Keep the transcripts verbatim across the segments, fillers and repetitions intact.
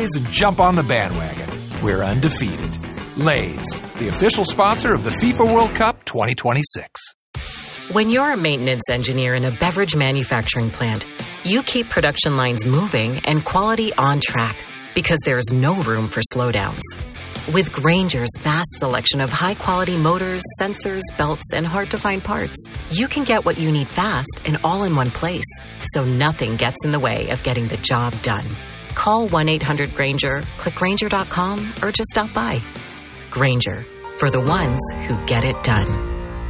Lay's and jump on the bandwagon. We're undefeated. Lay's, the official sponsor of the FIFA World Cup twenty twenty-six. When you're a maintenance engineer in a beverage manufacturing plant, you keep production lines moving and quality on track because there's no room for slowdowns. With Grainger's vast selection of high-quality motors, sensors, belts, and hard-to-find parts, you can get what you need fast and all in one place, so nothing gets in the way of getting the job done. Call one eight hundred Grainger, click Grainger dot com, or just stop by. Grainger, for the ones who get it done.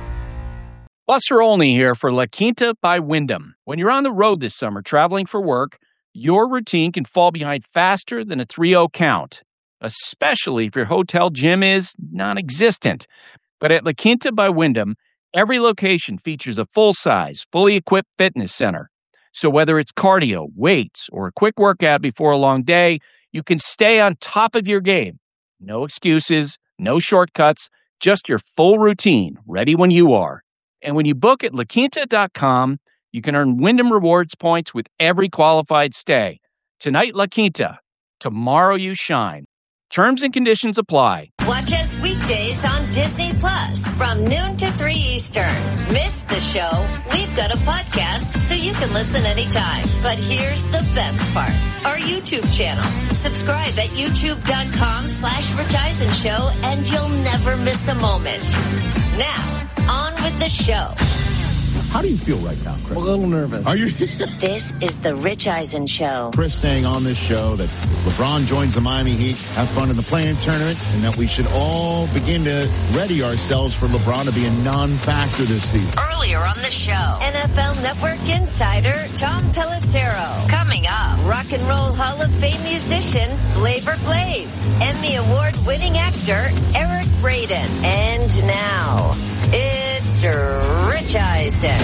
Buster Olney here for La Quinta by Wyndham. When you're on the road this summer traveling for work, your routine can fall behind faster than a three oh count, especially if your hotel gym is non-existent. But at La Quinta by Wyndham, every location features a full-size, fully equipped fitness center. So whether it's cardio, weights, or a quick workout before a long day, you can stay on top of your game. No excuses, no shortcuts, just your full routine, ready when you are. And when you book at La Quinta dot com, you can earn Wyndham Rewards points with every qualified stay. Tonight, La Quinta. Tomorrow, you shine. Terms and conditions apply. Watch us weekdays on Disney Plus from noon to three Eastern. Miss the show? We've got a podcast so you can listen anytime. But here's the best part. Our YouTube channel. Subscribe at youtube.com slash Rich Eisen Show and you'll never miss a moment. Now, on with the show. How do you feel right now, Chris? I'm a little nervous. Are you? This is the Rich Eisen Show. Chris saying on this show that LeBron joins the Miami Heat, have fun in the play-in tournament, and that we should all begin to ready ourselves for LeBron to be a non-factor this season. Earlier on the show, N F L Network insider Tom Pelissero. Coming up, Rock and Roll Hall of Fame musician Flavor Flav. Emmy Award-winning actor Eric Braeden. And now, it's Rich Eisen.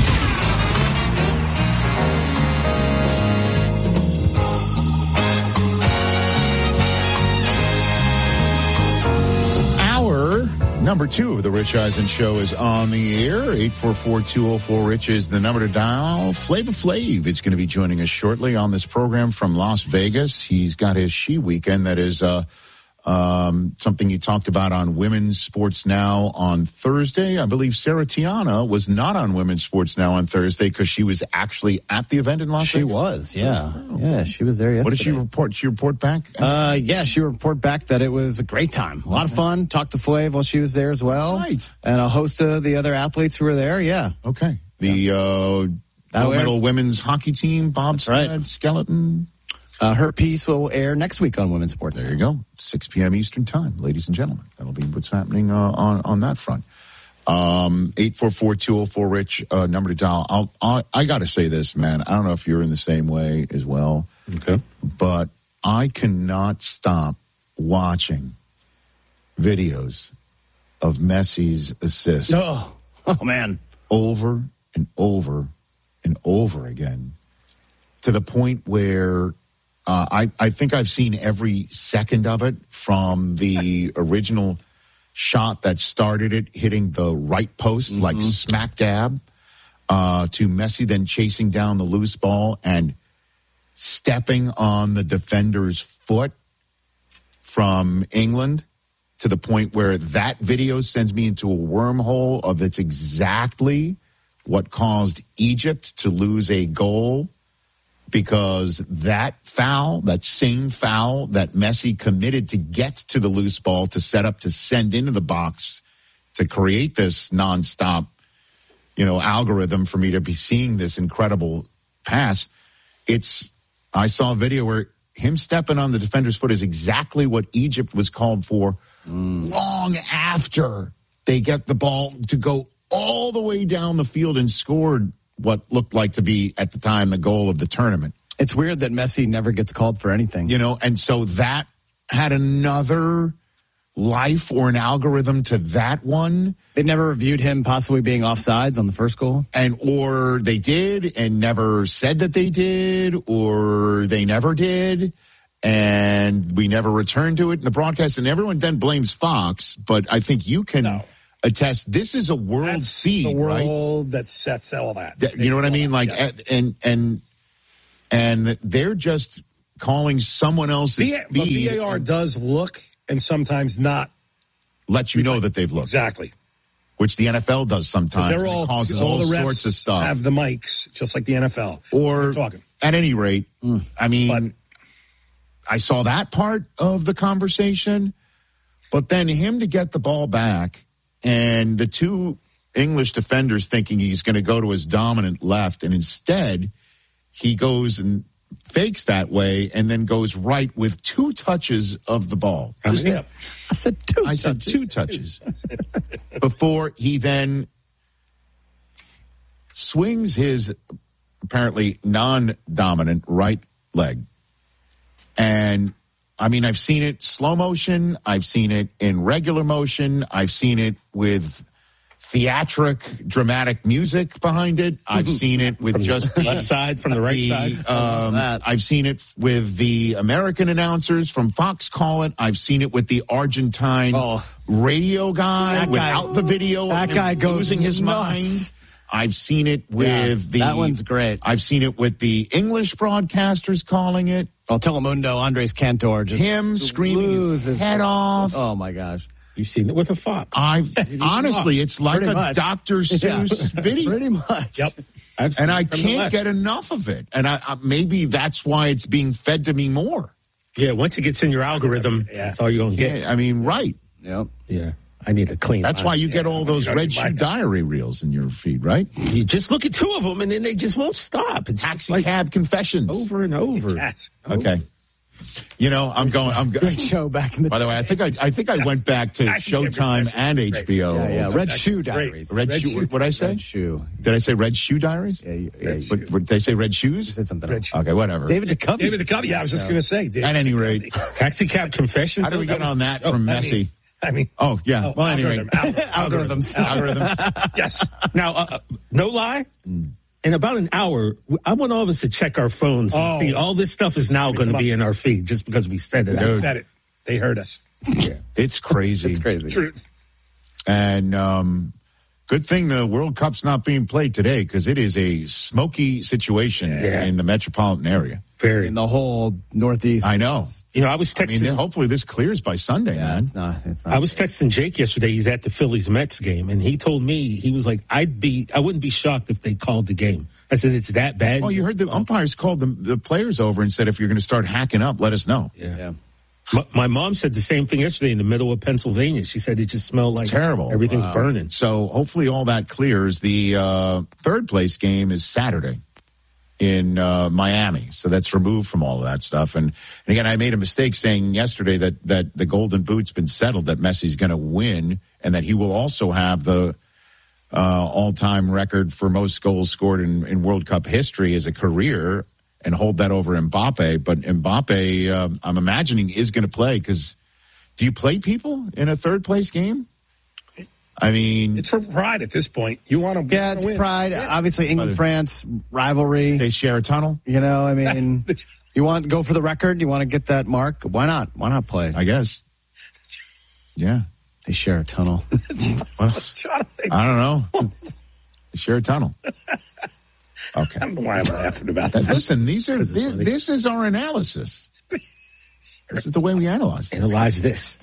Hour number two of the Rich Eisen Show is on the air. eight four four, two oh four, RICH is the number to dial. Flavor Flav is going to be joining us shortly on this program from Las Vegas. He's got his She Weekend that is uh Um, something you talked about on Women's Sports Now on Thursday. I believe Sarah Tiana was not on Women's Sports Now on Thursday because she was actually at the event in Las She Vegas. was, yeah. Oh. Yeah, she was there yesterday. What did she report? She report back? Uh, yeah, she report back that it was a great time. A lot of fun. Talked to Flav while she was there as well. Right. And a host of the other athletes who were there, yeah. Okay. The yeah. uh, gold medal women's hockey team, bobsled, right. skeleton. Uh, her piece will air next week on Women's Sports. There you go. six p.m. Eastern Time, ladies and gentlemen. That'll be what's happening uh, on, on that front. Um, eight four four, two oh four, RICH, uh, number to dial. I'll, I'll, I got to say this, man. I don't know if you're in the same way as well. Okay. But I cannot stop watching videos of Messi's assists. Oh, oh man. Over and over and over again to the point where Uh, I, I think I've seen every second of it, from the original shot that started it hitting the right post, mm-hmm. like smack dab, uh, to Messi then chasing down the loose ball and stepping on the defender's foot from England, to the point where that video sends me into a wormhole of it's exactly what caused Egypt to lose a goal. Because that foul, that same foul that Messi committed to get to the loose ball to set up to send into the box to create this nonstop, you know, algorithm for me to be seeing this incredible pass. It's, I saw a video where him stepping on the defender's foot is exactly what Egypt was called for mm. long after they get the ball to go all the way down the field and scored what looked like to be, at the time, the goal of the tournament. It's weird that Messi never gets called for anything. You know, and so that had another life or an algorithm to that one. They never reviewed him possibly being offsides on the first goal? And or they did and never said that they did, or they never did, and we never returned to it in the broadcast. And everyone then blames Fox, but I think you can... No. Attest, this is a world That's feed, the world right? that sets all that. that you know what I mean? Like, yeah. and and and they're just calling someone else's V- but feed V A R does look and sometimes not. lets you know that they've looked. Exactly. Which the N F L does sometimes. They're and all, it causes all all the refs sorts of stuff. have the mics, just like the N F L. Or, They're talking. at any rate, mm. I mean, But, I saw that part of the conversation, but then him to get the ball back and the two English defenders thinking he's going to go to his dominant left, and instead he goes and fakes that way and then goes right with two touches of the ball. I, mean, yeah. I said two I touches. said two touches. Before he then swings his apparently non-dominant right leg. And, I mean, I've seen it slow motion. I've seen it in regular motion. I've seen it with theatric, dramatic music behind it. I've seen it with from just the the left side, from the right the, side. Um, I've seen it with the American announcers from Fox call it. I've seen it with the Argentine oh. radio guy That without guy, the video. That of guy him goes losing his nuts. mind. I've seen it with yeah, the. That one's great. I've seen it with the English broadcasters calling it. Oh, Telemundo, Andres Cantor, just him screaming his his head off. Oh my gosh! You've seen it with a Fox. I've honestly, it's like Pretty a much. Doctor Seuss Yeah. video. Pretty much. Yep. I've seen And I it from the can't left. get enough of it. And I, I, maybe that's why it's being fed to me more. Yeah, once it gets in your algorithm, yeah. that's all you're going to get. Yeah, I mean, right. Yep. Yeah. I need to clean. That's mine. why you yeah. get all those I Red need Shoe my- Diary reels in your feed, right? You just look at two of them, and then they just won't stop. It's Taxi like Cab Confessions. over and over. Yes. Okay. You know, I'm going. I'm Great going. show back in the. By the way, I think I, I think I went back to Taxi Cab Showtime Confessions. and H B O. Yeah, yeah. Red That's Shoe great. Diaries. Red, Red shoe. Shoe. What did I say? Red Shoe. Did I say Red Shoe Diaries? Yeah, you, yeah, you, What, what, did I say Red Shoes? you said something. Red else. Shoe. Okay, whatever. David Duchovny. David Duchovny. Yeah, I was just going to say. David At any rate, Taxi Cab Confessions. how do we That get was- on that oh, from I Messi? mean- I mean, Oh, yeah. oh, Well, anyway. algorithm, Algorithms. Algorithms. yes. Now, uh, uh, no lie. In about an hour, I want all of us to check our phones and Oh. see all this stuff is now going to be in our feed just because we said it. Dude. I said it. They heard us. Yeah. It's crazy. It's crazy. Truth. And um, good thing the World Cup's not being played today because it is a smoky situation Yeah. in the metropolitan area. Very. In the whole Northeast. I know. You know, I was I texting. mean, hopefully this clears by Sunday, Yeah, man. it's not. It's not. I was texting Jake yesterday. He's at the Phillies Mets game, and he told me he was like, "I'd be, I wouldn't be shocked if they called the game." I said, "It's that bad." Well, you heard the umpires called the, the players over and said, if you're going to start hacking up, let us know. Yeah. Yeah. My, my mom said the same thing yesterday in the middle of Pennsylvania. She said it just smelled like It's terrible. Everything's Wow. burning. So hopefully all that clears. The uh, third place game is Saturday in uh, Miami. So that's removed from all of that stuff. And, and again, I made a mistake saying yesterday that, that the Golden Boot's been settled, that Messi's going to win, and that he will also have the uh, all-time record for most goals scored in, in World Cup history as a career and hold that over Mbappe. But Mbappe, uh, I'm imagining, is going to play because do you play people in a third-place game? I mean, It's for pride at this point. You want to Yeah, it's win. pride. Obviously, England, France rivalry. they share a tunnel, You know, I mean, you want to go for the record? You want to get that mark? Why not? Why not play? I guess. Yeah. They share a tunnel. Well, I don't know. They share a tunnel. I Okay. don't know why I'm laughing about That- that. Listen, these are Because it's this, funny. this is our analysis. This is the way we analyze it. Analyze this.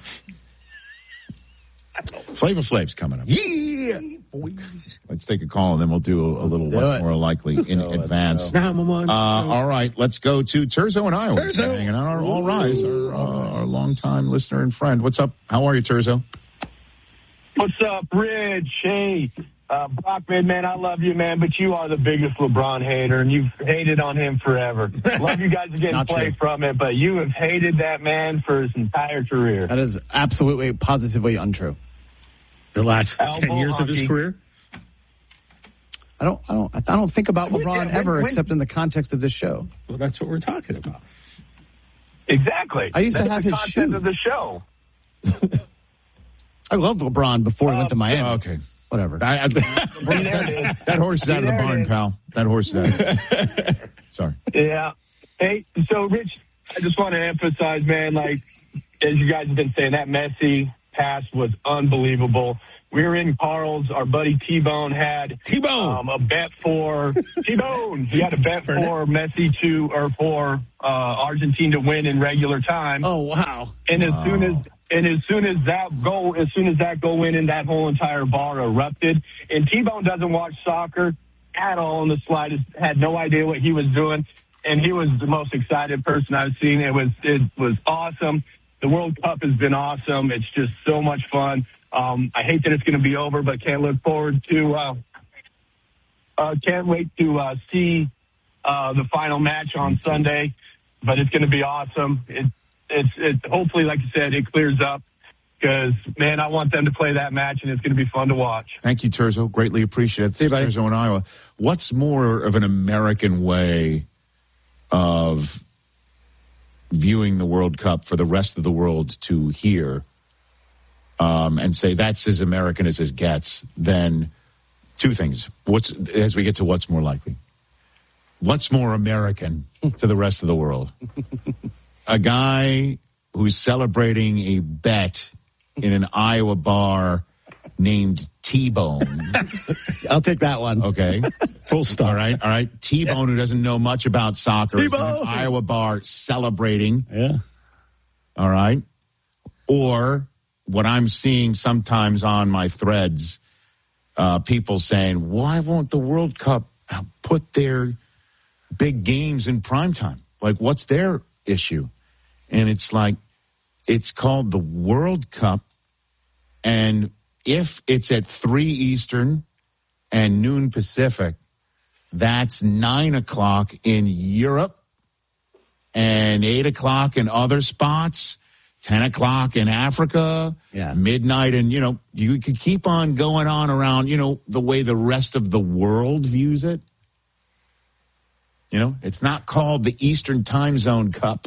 Flavor Flav's coming up. Yeah, boys. Let's take a call and then we'll do a, a little do what's it. more likely in go, let's advance. Now I'm on. Uh, all right, let's go to Terzo in Iowa. Terzo. Hanging out. Our, all rise, our, uh, our longtime listener and friend. What's up? How are you, Terzo? What's up, Rich? Hey, uh, Brockman, man, I love you, man, but you are the biggest LeBron hater, and you've hated on him forever. Love you guys are getting Not play true. from it, but you have hated that man for his entire career. That is absolutely, positively untrue. The last Elbow ten years of his hockey. career. I don't. I don't. I don't think about When- LeBron when- ever, when- except in the context of this show. Well, that's what we're talking about. Exactly. I used to That's have the his content of the shoes. show. I loved LeBron before he went to Miami. Okay. Whatever. I, I, that, that horse is out of the There it barn, is. pal. That horse is out. Sorry. Yeah. Hey, so, Rich, I just want to emphasize, man, like, as you guys have been saying, that Messi pass was unbelievable. we were in Carl's. Our buddy T-Bone had T-Bone um, a bet for T-Bone. He had a bet for Messi to or for uh, Argentina to win in regular time. Oh wow! And as wow. soon as and as soon as that goal, as soon as that goal went in, that whole entire bar erupted. And T-Bone doesn't watch soccer at all in the slightest. Had no idea what he was doing, and he was the most excited person I've seen. It was it was awesome. The World Cup has been awesome. It's just so much fun. Um, I hate that it's going to be over, but can't look forward to, uh, uh, can't wait to uh, see uh, the final match on Sunday. But it's going to be awesome. It, it's, it, hopefully, like you said, it clears up because, man, I want them to play that match, and it's going to be fun to watch. Thank you, Terzo. Greatly appreciate it. See you, buddy. Terzo in Iowa. What's more of an American way of viewing the World Cup for the rest of the world to hear um, and say that's as American as it gets than two things. What's as we get to what's more likely? What's more American to the rest of the world? A guy who's celebrating a bet in an Iowa bar named T-Bone. I'll take that one. Okay. full stop. All right. All right. T-Bone, who doesn't know much about soccer, is in T-Bone. an Iowa bar celebrating. Yeah. All right. Or what I'm seeing sometimes on my threads, uh, people saying, why won't the World Cup put their big games in primetime? Like, what's their issue? And it's like, it's called the World Cup. And if it's at three Eastern and noon Pacific, that's nine o'clock in Europe and eight o'clock in other spots, ten o'clock in Africa, yeah. midnight. And, you know, you could keep on going on around, you know, the way the rest of the world views it. You know, it's not called the Eastern Time Zone Cup.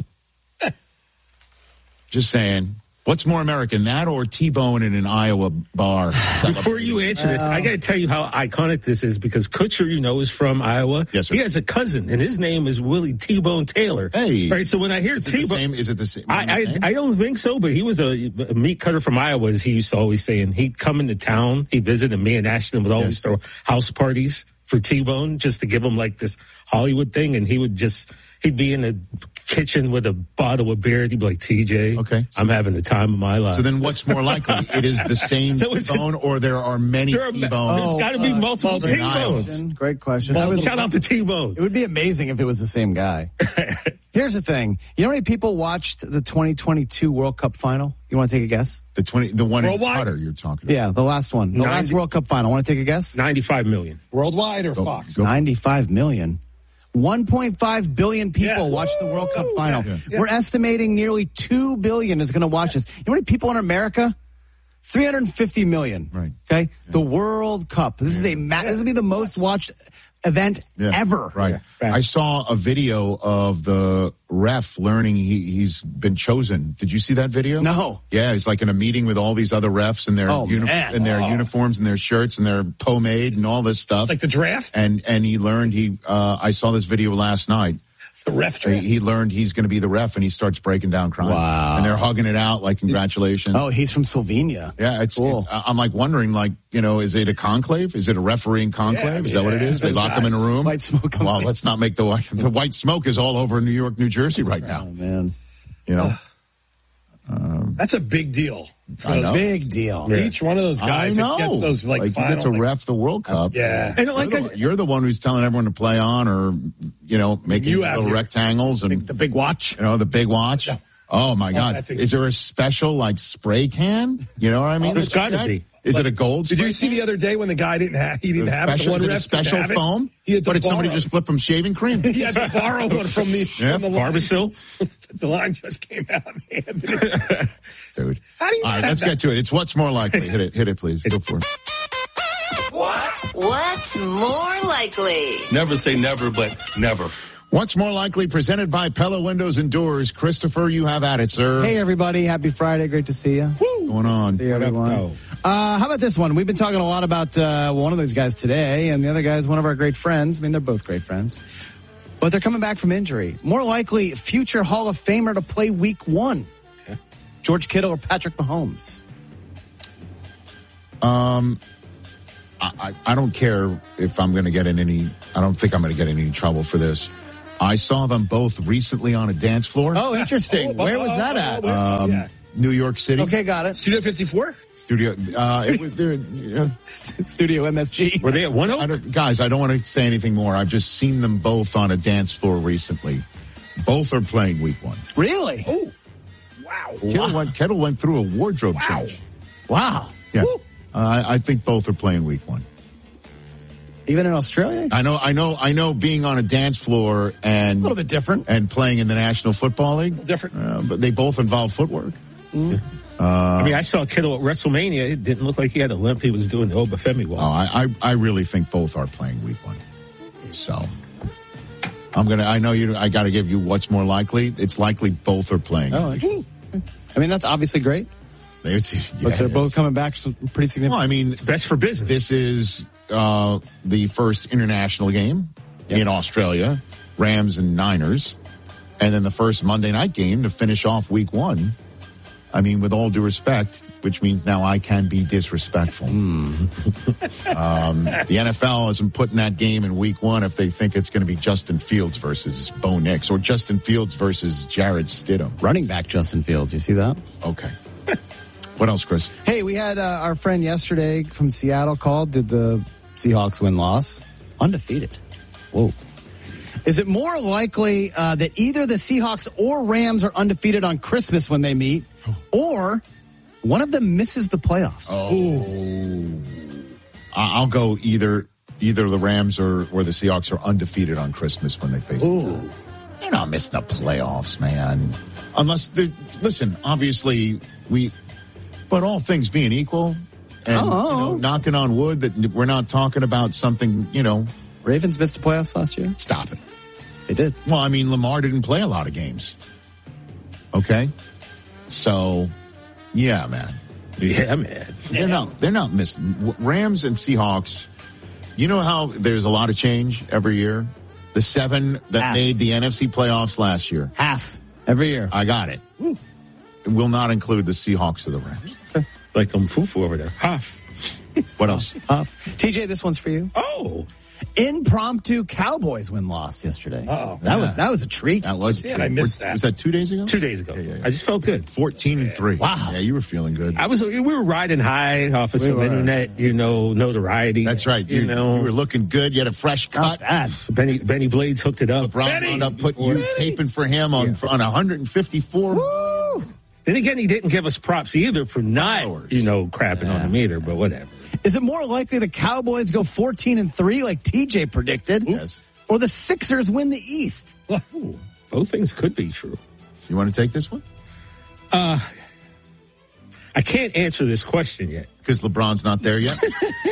Just saying. What's more American, that or T-Bone in an Iowa bar? Before you answer this, I got to tell you how iconic this is because Kutcher, you know, is from Iowa. Yes, sir. He has a cousin, and his name is Willie T-Bone Taylor. Hey. Right, so when I hear Is it the T-Bone... same? Is it the same? I, I I don't think so, but he was a, a meat cutter from Iowa, as he used to always say, and he'd come into town, he'd visit, and me and Ashton would always Yes. throw house parties for T-Bone just to give him like this Hollywood thing, and he would just... He'd be in the kitchen with a bottle of beer. He'd be like, T J, okay. I'm having the time of my life. So then what's more likely? It is the same So it's- T-Bone or there are many There are- T-Bones? There's got to be uh, multiple great T-Bones. question. Great question. Well, I would- shout out to T-Bone. It would be amazing if it was the same guy. Here's the thing. You know how many people watched the twenty twenty-two World Cup final? You want to take a guess? The twenty, the one in Worldwide? Qatar you're talking about. Yeah, the last one. The ninety last World Cup final. Want to take a guess? ninety-five million. Worldwide or Go- Fox? go- ninety-five million. one point five billion people Yeah. watched the World Cup final. Yeah. Yeah. We're estimating nearly two billion is going to watch this. You know how many people in America? three hundred fifty million. Right. Okay. The World Cup. This is a ma- this will be the most watched event Yeah, ever. Right. Yeah. I saw a video of the ref learning he, he's been chosen. Did you see that video? No. Yeah, he's like in a meeting with all these other refs in their Oh, uni- man. in their Oh. uniforms and their shirts and their pomade and all this stuff. Like the draft? and and he learned he. Uh, I saw this video last night. The ref He, draft? he learned he's going to be the ref, and he starts breaking down crying. Wow. And they're hugging it out like congratulations. Oh, he's from Slovenia. Yeah, it's. Cool. it's I'm like wondering, like, you know, is it a conclave? Is it a refereeing conclave? is that what it is? They those lock them in a guys. room. White smoke Well, conclave. let's not make the white. The white smoke is all over New York, New Jersey right now. Oh, man. You know, That's a big deal. For I those- know. Big deal. Each one of those guys I that know. gets those like, you final. get to like- ref the World Cup. yeah. And like You're I, the, you're the one who's telling everyone to play on, or you know, making You have little your- rectangles and The big watch. you know the big watch. Oh my I God! think- Is there a special like spray can? You know what I mean? There's that you gotta get? be. Is it a gold? Did spray you see can? the other day when the guy didn't have, he didn't Is it have it? The special, one is it a ref didn't special have it? foam? He had to But did somebody borrow- just flip him shaving cream? He had to borrow one from the, Yeah, from the line. Barbacil. The line just came out and handed it. Dude. How do you All not right, have let's that? get to it. It's what's more likely. Hit it, hit it, please. Go for it. What's more likely? Never say never, but never. What's more likely? Presented by Pella Windows and Doors. Christopher, you have at it, sir. Hey, everybody. Happy Friday. Great to see you. What's going on? See you, everyone. Uh, how about this one? We've been talking a lot about uh, one of these guys today, and the other guy is one of our great friends. I mean, they're both great friends. But they're coming back from injury. More likely, future Hall of Famer to play week one. Okay. George Kittle or Patrick Mahomes? Um, I, I, I don't care if I'm going to get in any. I don't think I'm going to get in any trouble for this. I saw them both recently on a dance floor. Oh, interesting. Oh, Where oh, was oh, that oh, at? oh, Um, yeah. New York City. Okay, got it. Studio fifty-four? Studio. Uh, it was there. Yeah. Studio M S G. Were they at One I Oak? don't, guys, I don't want to say anything more. I've just seen them both on a dance floor recently. Both are playing week one. Really? Oh, wow. Kettle went, Kettle went through a wardrobe Wow. change. Wow. Yeah. Woo. Uh, I, I think both are playing week one. Even in Australia? I know, I know, I know. Being on a dance floor and A little bit different. and playing in the National Football League, Different. uh, but they both involve footwork. I mean, I saw Kittle at WrestleMania. It didn't look like he had a limp. He was doing the Obafemi walk. Oh, I, I, I really think both are playing week one. So I'm gonna. I know you. I got to give you what's more likely. It's likely both are playing. Oh, okay. I mean, that's obviously great, It's, yeah, but they're it both is. coming back so pretty significant. Well, I mean, Best for business. this is uh, the first international game Yep. in Australia, Rams and Niners, and then the first Monday night game to finish off week one. I mean, with all due respect, which means now I can be disrespectful. um, the N F L isn't putting that game in week one if they think it's going to be Justin Fields versus Bo Nix or Justin Fields versus Jared Stidham. Running back Justin Fields, you see that? Okay. What else, Chris? Hey, we had uh, our friend yesterday from Seattle called. Did the Seahawks win loss? Undefeated. Whoa. Is it more likely uh, that either the Seahawks or Rams are undefeated on Christmas when they meet, or one of them misses the playoffs? Oh, I- I'll go either either the Rams or, or the Seahawks are undefeated on Christmas when they face. Ooh. They're not missing the playoffs, man. Unless they listen. Obviously, we. But all things being equal, and Oh. you know, knocking on wood that we're not talking about something. You know, Ravens missed the playoffs last year? stop it. They did. Well, I mean, Lamar didn't play a lot of games. Okay, so yeah, man. yeah, man. They're not. They're not missing. Rams and Seahawks. You know how there's a lot of change every year. The seven that Half. made the N F C playoffs last year. Half every year. I got it. It will not include the Seahawks or the Rams. Like um Fufu over there. Huff. What else? Half. T J, this one's for you. Oh. Impromptu Cowboys win loss yesterday. Uh-oh. That Yeah. was that was a treat. That was. Yeah, I missed that. Was that two days ago? Two days ago. Yeah, yeah, yeah. I just felt good. Fourteen and three. Wow. Yeah, you were feeling good. I was. We were riding high off of We some were. internet, you know, notoriety. That's right. You, You, know, you were looking good. You had a fresh Not cut. bad. Benny Benny Blades hooked it up. LeBron Benny! wound up putting you taping for him on on one hundred fifty-four. Then again, he didn't give us props either for not, Followers. you know, crapping on the meter. But whatever. Is it more likely the Cowboys go fourteen and three like T J predicted? Yes. Or the Sixers win the East? Ooh, both things could be true. You want to take this one? Uh, I can't answer this question yet. Because LeBron's not there yet.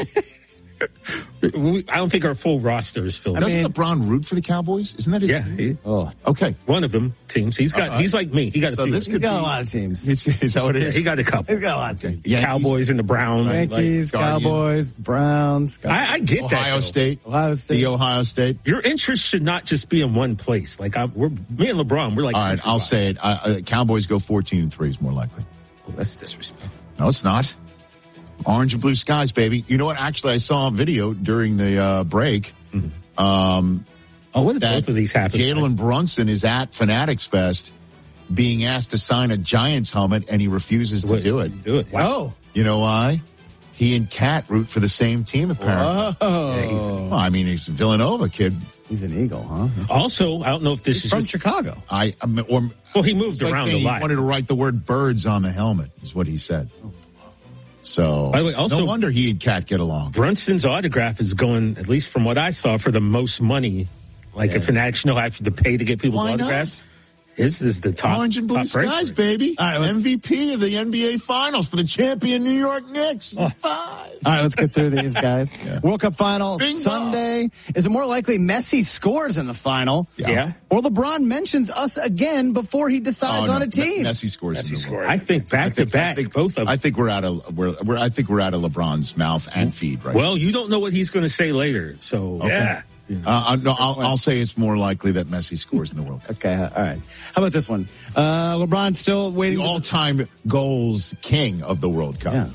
We, I don't think our full roster is filled. Doesn't mean- LeBron root for the Cowboys? Isn't that his yeah, team? he- Oh, Okay. one of them teams. He's got. he's like me. He got a So few. this he's could got be, a lot of teams. Is, is that what it Yeah, is? he got a couple. He's got a lot of teams. Yankees, Cowboys and the Browns. Yankees, Guardians. Cowboys, Browns. I, I get that. Ohio though. State. Ohio State. The Ohio State. Your interest should not just be in one place. Like I, we're me and LeBron. We're like. All right, I'll countrywide. say it. Uh, uh, Cowboys go fourteen and three is more likely. Oh, that's disrespectful. No, it's not. Orange and blue skies, baby. You know what? Actually, I saw a video during the uh, break. Um, Oh, what if that both of these happen? Jalen Brunson is at Fanatics Fest being asked to sign a Giants helmet, and he refuses to Wait, do it. Do it. Oh. You know why? He and Cat root for the same team, apparently. Oh. Yeah, he's- Well, I mean, he's a Villanova kid. He's an Eagle, huh? Also, I don't know if this He's is from just, Chicago. I um, or well, he moved it's like around saying a he lot. wanted to write the word birds on the helmet, is what he said. So, By the way, also- no wonder he and Cat get along. Brunson's autograph is going, at least from what I saw, for the most money. Like if an action will have to pay to get people's Why not? autographs. His is the top. Orange and blue top price skies, range. baby. All right, let's- M V P of the N B A Finals for the champion New York Knicks. Oh. Five. All right, let's get through these guys. World Cup final Bingo. Sunday. Is it more likely Messi scores in the final? Yeah. Or LeBron mentions us again before he decides Oh, on no. a team? Messi scores. in the Messi world. scores. I think back I think, to back, I think, both of them. I think we're out of we're, we're I think we're out of LeBron's mouth and feed right. Well, you don't know what he's going to say later, so Yeah. now. uh, uh, no, I'll, I'll say it's more likely that Messi scores in the World Cup. Okay, all right. How about this one? Uh, LeBron still waiting. The all-time goals king of the World Cup. yeah.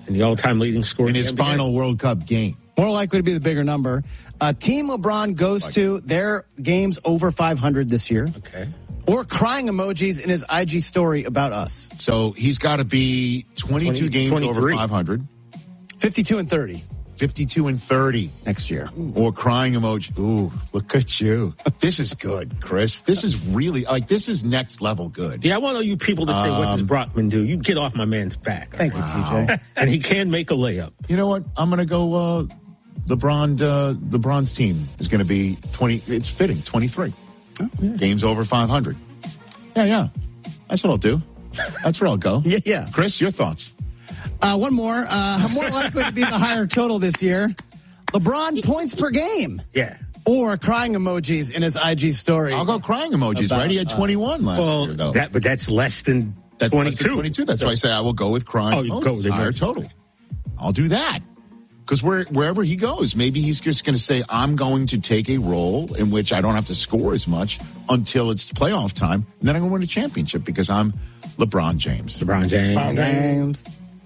And the all-time leading scorer in his final World Cup game. More likely to be the bigger number. Uh, team LeBron goes like to their games over five hundred this year. Okay. Or crying emojis in his I G story about us. So he's got to be twenty-two twenty, games twenty-three over five hundred. fifty-two and thirty. fifty-two and thirty next year. Ooh. Or crying emoji. Ooh, look at you. This is good, Chris. This is really, like, this is next level good. Yeah, I want all you people to say, um, what does Brockman do? You get off my man's back. Thank right. you, wow. T J. And he can make a layup. You know what? I'm going to go, uh, LeBron, uh, LeBron's team is going to be twenty, it's fitting, twenty-three. Oh, yeah. Games over five hundred. Yeah, yeah. That's what I'll do. That's where I'll go. yeah, yeah. Chris, your thoughts? Uh, one more. Uh, more likely to be the higher total this year. LeBron points per game. Yeah. Or crying emojis in his I G story. I'll go crying emojis, About, right? He had twenty-one uh, last well, year, though. That, but that's less than that's twenty-two. Less than twenty-two. That's so, why I say I will go with crying oh, you emojis. Go with higher total. I'll do that. Because where, wherever he goes, maybe he's just going to say, I'm going to take a role in which I don't have to score as much until it's playoff time, and then I'm going to win a championship because I'm LeBron James. LeBron James. LeBron James.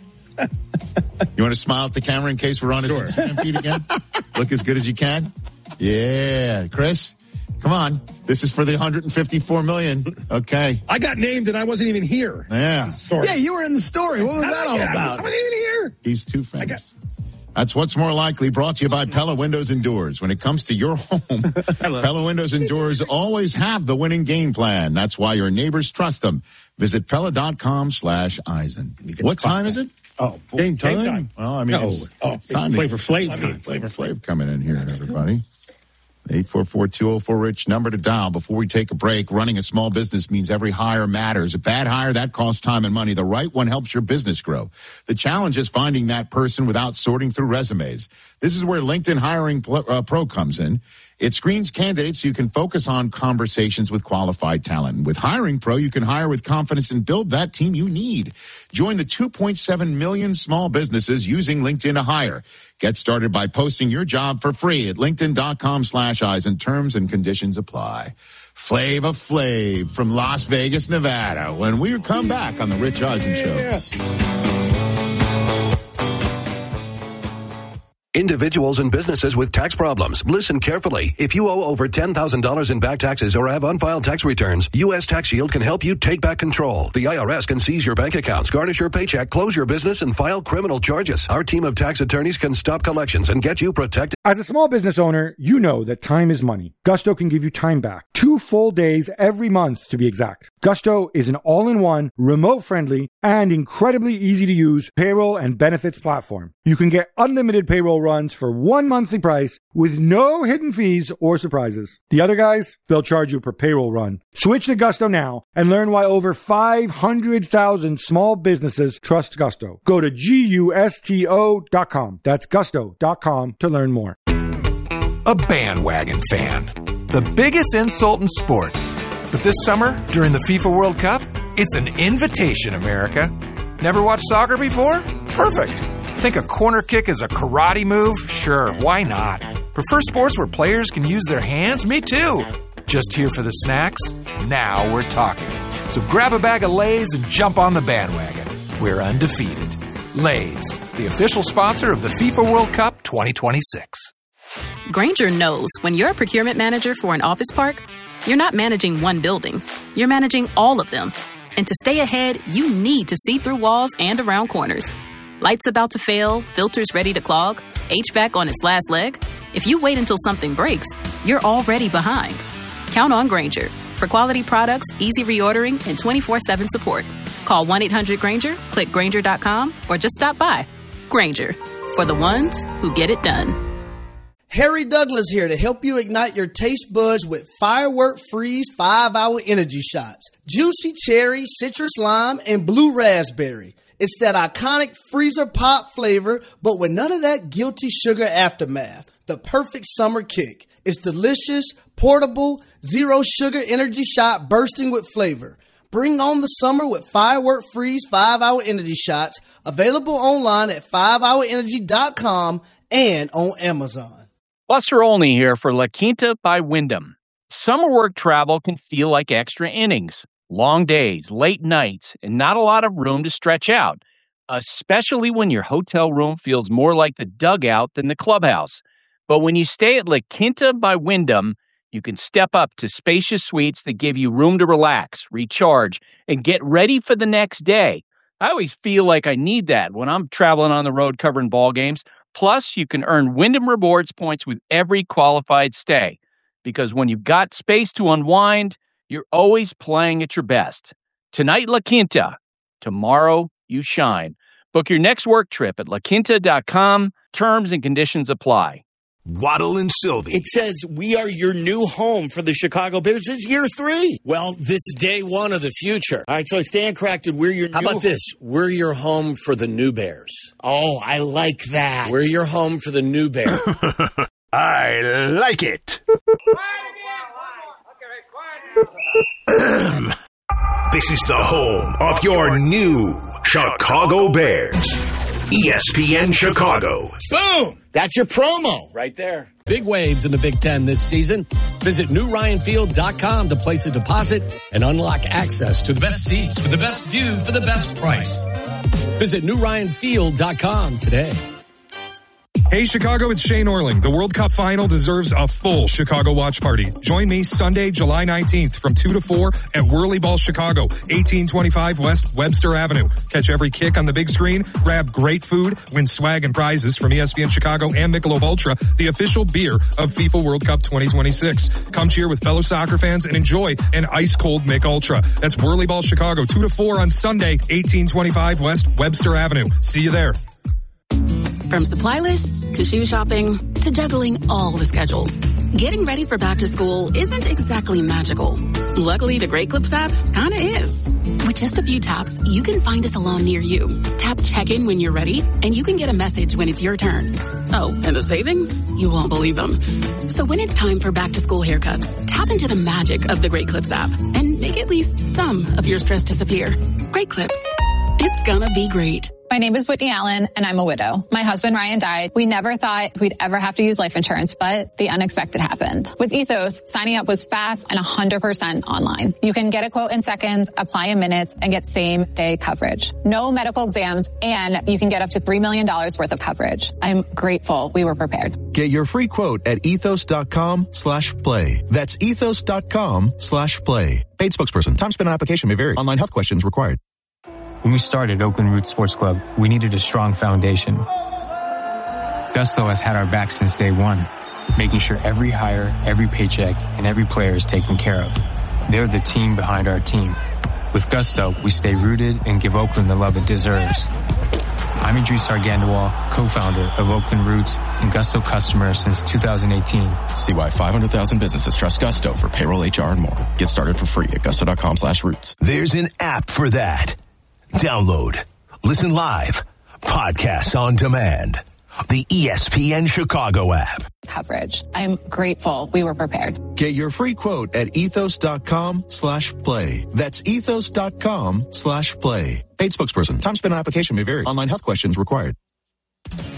You want to smile at the camera in case we're on his sure. Instagram feed again? Look as good as you can? Yeah. Chris, come on. This is for the one hundred fifty-four million dollars. Okay. I got named and I wasn't even here. Yeah. Yeah, you were in the story. What was that all about? I wasn't even here. He's too famous. That's What's More Likely, brought to you by Pella Windows and Doors. When it comes to your home, Pella Windows and Doors always have the winning game plan. That's why your neighbors trust them. Visit Pella.com slash Eisen. What time is it? Oh, game time. Game time. Well, I mean, no. it's, oh, it's time Flavor to, Flav. I mean, Flavor Flav coming in here, everybody. eight four four, two oh four, RICH, number to dial before we take a break. Running a small business means every hire matters. A bad hire, that costs time and money. The right one helps your business grow. The challenge is finding that person without sorting through resumes. This is where LinkedIn Hiring Pro comes in. It screens candidates so you can focus on conversations with qualified talent. And with Hiring Pro, you can hire with confidence and build that team you need. Join the two point seven million small businesses using LinkedIn to hire. Get started by posting your job for free at linkedin.com slash Eisen. Terms and conditions apply. Flavor Flav from Las Vegas, Nevada. When we come back on the Rich Eisen Show. Individuals and businesses with tax problems. Listen carefully. If you owe over ten thousand dollars in back taxes or have unfiled tax returns, U S Tax Shield can help you take back control. The I R S can seize your bank accounts, garnish your paycheck, close your business, and file criminal charges. Our team of tax attorneys can stop collections and get you protected. As a small business owner, you know that time is money. Gusto can give you time back. Two full days every month, to be exact. Gusto is an all-in-one, remote-friendly, and incredibly easy-to-use payroll and benefits platform. You can get unlimited payroll runs for one monthly price with no hidden fees or surprises. The other guys, they'll charge you per payroll run. Switch to Gusto now and learn why over five hundred thousand small businesses trust Gusto. Go to gusto dot com. That's gusto dot com to learn more. A bandwagon fan. The biggest insult in sports. But this summer, during the FIFA World Cup, it's an invitation, America. Never watched soccer before? Perfect. Think a corner kick is a karate move? Sure, why not? Prefer sports where players can use their hands? Me too. Just here for the snacks? Now we're talking. So grab a bag of Lay's and jump on the bandwagon. We're undefeated. Lay's, the official sponsor of the FIFA World Cup twenty twenty-six. Grainger knows when you're a procurement manager for an office park, you're not managing one building. You're managing all of them. And to stay ahead, you need to see through walls and around corners. Lights about to fail, filters ready to clog, H V A C on its last leg. If you wait until something breaks, you're already behind. Count on Grainger for quality products, easy reordering, and twenty-four seven support. Call one eight hundred Grainger, click Grainger dot com, or just stop by. Grainger, for the ones who get it done. Harry Douglas here to help you ignite your taste buds with Firework Freeze five hour Energy Shots. Juicy cherry, citrus lime, and blue raspberry. It's that iconic freezer pop flavor, but with none of that guilty sugar aftermath. The perfect summer kick. It's delicious, portable, zero sugar energy shot bursting with flavor. Bring on the summer with Firework Freeze five hour Energy Shots. Available online at five hour energy dot com and on Amazon. Buster Olney here for La Quinta by Wyndham. Summer work travel can feel like extra innings. Long days, late nights, and not a lot of room to stretch out. especially when your hotel room feels more like the dugout than the clubhouse. But when you stay at La Quinta by Wyndham, you can step up to spacious suites that give you room to relax, recharge, and get ready for the next day. I always feel like I need that when I'm traveling on the road covering ball games. Plus, you can earn Wyndham Rewards points with every qualified stay. Because when you've got space to unwind, you're always playing at your best. Tonight, La Quinta. Tomorrow, you shine. Book your next work trip at la quinta dot com. Terms and conditions apply. Waddle and Sylvie. It says we are your new home for the Chicago Bears. It's year three. Well, this is day one of the future. All right, so Stan corrected. We're your How new about this? We're your home for the new Bears. Oh, I like that. We're your home for the new Bears. I like it. This is the home of your new Chicago Bears. E S P N Chicago. Boom! That's your promo. Right there. Big waves in the Big Ten this season. Visit new ryan field dot com to place a deposit and unlock access to the best seats for the best view for the best price. Visit new ryan field dot com today. Hey Chicago, it's Shane Orling. The World Cup final deserves a full Chicago watch party. Join me Sunday, July nineteenth from two to four at Whirly Ball Chicago, eighteen twenty-five West Webster Avenue. Catch every kick on the big screen, grab great food, win swag and prizes from E S P N Chicago and Michelob Ultra, the official beer of FIFA World Cup twenty twenty-six. Come cheer with fellow soccer fans and enjoy an ice-cold Mich Ultra. That's Whirly Ball Chicago, two to four on Sunday, eighteen twenty-five West Webster Avenue. See you there. From supply lists to shoe shopping to juggling all the schedules, getting ready for back to school isn't exactly magical. Luckily, the Great Clips app kinda is. With just a few taps, you can find a salon near you. Tap check-in when you're ready, and you can get a message when it's your turn. Oh, and the savings? You won't believe them. So when it's time for back to school haircuts, tap into the magic of the Great Clips app and make at least some of your stress disappear. Great Clips. It's gonna be great. My name is Whitney Allen, and I'm a widow. My husband, Ryan, died. We never thought we'd ever have to use life insurance, but the unexpected happened. With Ethos, signing up was fast and one hundred percent online. You can get a quote in seconds, apply in minutes, and get same-day coverage. No medical exams, and you can get up to three million dollars worth of coverage. I'm grateful we were prepared. Get your free quote at ethos.com slash play. That's ethos.com slash play. Paid spokesperson. Time spent on application may vary. Online health questions required. When we started Oakland Roots Sports Club, we needed a strong foundation. Gusto has had our back since day one, making sure every hire, every paycheck, and every player is taken care of. They're the team behind our team. With Gusto, we stay rooted and give Oakland the love it deserves. I'm Idris Argandawal, co-founder of Oakland Roots and Gusto customer since two thousand eighteen. See why five hundred thousand businesses trust Gusto for payroll, H R, and more. Get started for free at gusto.com slash roots. There's an app for that. Download, listen live, podcasts on demand. The E S P N Chicago app. Coverage. I'm grateful we were prepared. Get your free quote at ethos.com slash play. That's ethos.com slash play. Paid spokesperson. Time spent on application may vary. Online health questions required.